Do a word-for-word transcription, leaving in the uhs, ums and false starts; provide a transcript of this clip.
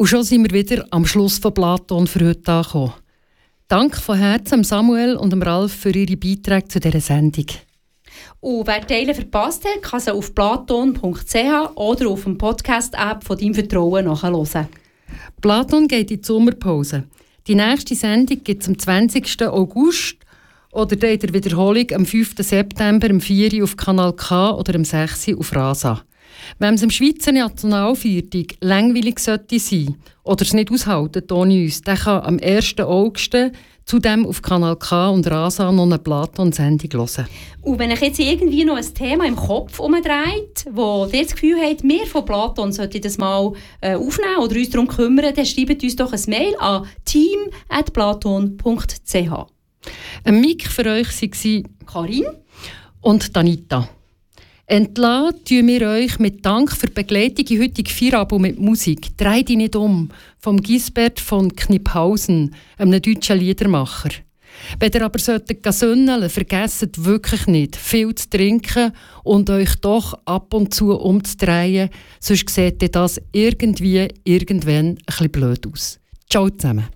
Und schon sind wir wieder am Schluss von Platon für heute angekommen. Danke von Herzen Samuel und Ralf für ihre Beiträge zu dieser Sendung. Und wer Teile verpasst hat, kann sie auf platon punkt c h oder auf dem Podcast-App von deinem Vertrauen nachhören. Platon geht in die Sommerpause. Die nächste Sendung gibt es am zwanzigsten August oder in der Wiederholung am fünften September um vier Uhr auf Kanal K oder am sechs Uhr auf Rasa. Wenn es am Schweizer Nationalviertag langweilig sollte sein oder es nicht aushalten ohne uns, dann kann am ersten August zudem auf Kanal K und Rasa noch eine Platon-Sendung hören. Und wenn ich jetzt irgendwie noch ein Thema im Kopf umdreht, wo ihr das Gefühl habt, wir von Platon sollten das mal äh, aufnehmen oder uns darum kümmern, dann schreibt uns doch ein Mail an team at platon punkt c h. Ein Mic für euch waren Karin und Danita. Entlassen tun wir euch mit Dank für die Begleitung in heutige Feierabend mit Musik «Dreh dich nicht um» vom Gisbert von Kniphausen, einem deutschen Liedermacher. Wenn ihr aber solltet sündeln, vergesst wirklich nicht, viel zu trinken und euch doch ab und zu umzudrehen, sonst sieht das irgendwie irgendwann ein bisschen blöd aus. Ciao zusammen.